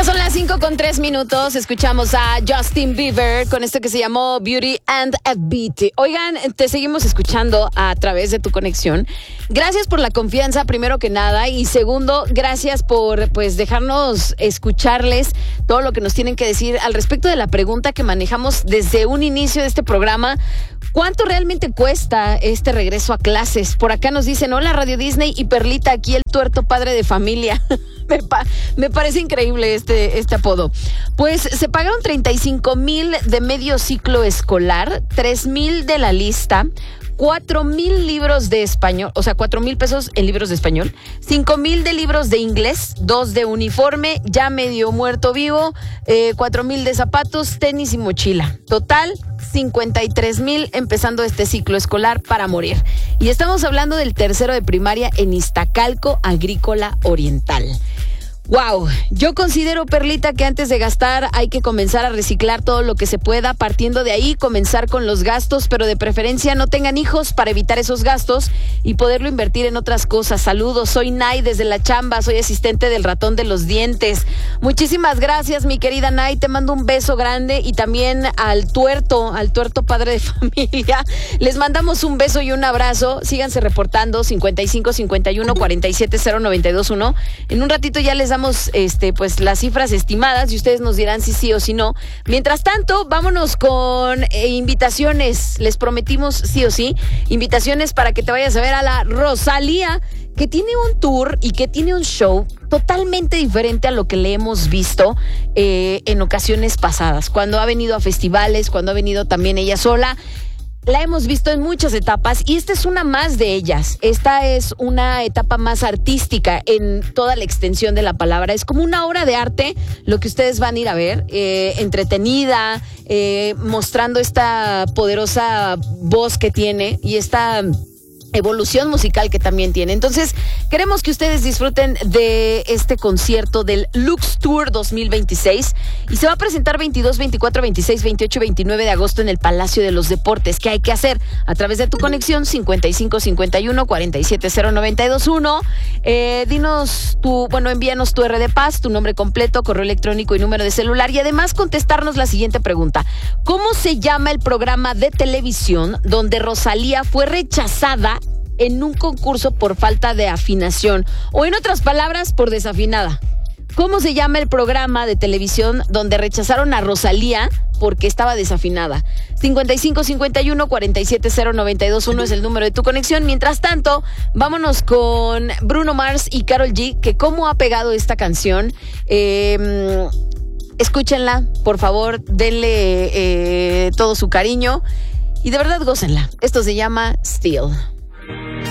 Ya son las 5:03. Escuchamos a Justin Bieber con esto que se llamó Beauty and a Beat. Oigan, te seguimos escuchando a través de tu conexión. Gracias por la confianza, primero que nada. Y segundo, gracias por dejarnos escucharles todo lo que nos tienen que decir al respecto de la pregunta que manejamos desde un inicio de este programa. ¿Cuánto realmente cuesta este regreso a clases? Por acá nos dicen, hola Radio Disney y Perlita, aquí el tuerto padre de familia. Me parece increíble este apodo. Pues se pagaron 35,000 de medio ciclo escolar, 3,000 de la lista, 4,000 libros de español, o sea, 4,000 pesos en libros de español, 5,000 de libros de inglés, 2 de uniforme, ya medio muerto vivo, 4,000 de zapatos, tenis y mochila. Total, 53,000 empezando este ciclo escolar para morir. Y estamos hablando del tercero de primaria en Iztacalco, Agrícola Oriental. Wow, yo considero, Perlita, que antes de gastar hay que comenzar a reciclar todo lo que se pueda, partiendo de ahí, comenzar con los gastos, pero de preferencia no tengan hijos para evitar esos gastos y poderlo invertir en otras cosas. Saludos, soy Nay desde la chamba, soy asistente del ratón de los dientes. Muchísimas gracias, mi querida Nay, te mando un beso grande y también al tuerto padre de familia. Les mandamos un beso y un abrazo. Síganse reportando 55 51 47 0921. En un ratito ya les damos las cifras estimadas y ustedes nos dirán si sí o si no. Mientras tanto, vámonos con invitaciones. Les prometimos sí o sí invitaciones para que te vayas a ver a la Rosalía, que tiene un tour y que tiene un show totalmente diferente a lo que le hemos visto en ocasiones pasadas, cuando ha venido a festivales, cuando ha venido también ella sola. La hemos visto en muchas etapas y esta es una más de ellas. Esta es una etapa más artística en toda la extensión de la palabra. Es como una obra de arte lo que ustedes van a ir a ver, entretenida, mostrando esta poderosa voz que tiene y esta evolución musical que también tiene. Entonces, queremos que ustedes disfruten de este concierto del Lux Tour 2026 y se va a presentar 22, 24, 26, 28 y 29 de agosto en el Palacio de los Deportes. ¿Qué hay que hacer? A través de tu conexión 55 51 47 0921. Envíanos tu RD Paz, tu nombre completo, correo electrónico y número de celular y además contestarnos la siguiente pregunta. ¿Cómo se llama el programa de televisión donde Rosalía fue rechazada en un concurso por falta de afinación? O en otras palabras, por desafinada. ¿Cómo se llama el programa de televisión donde rechazaron a Rosalía porque estaba desafinada? 55 51 47 0921 es el número de tu conexión. Mientras tanto, vámonos con Bruno Mars y Karol G, que cómo ha pegado esta canción. Escúchenla, por favor, denle todo su cariño y de verdad gócenla. Esto se llama Still.